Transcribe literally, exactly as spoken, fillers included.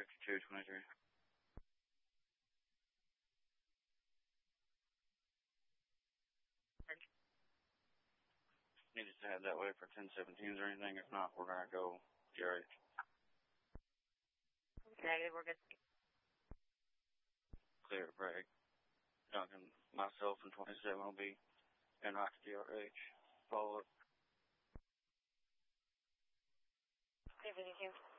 fifty-two twenty-three. Need us to head that way for ten seventeens or anything. If not, we're going to go G R H. Negative, we're good. Clear to break. Duncan, myself, and twenty-seven will be en route to G R H. Follow up. Clear fifty-two.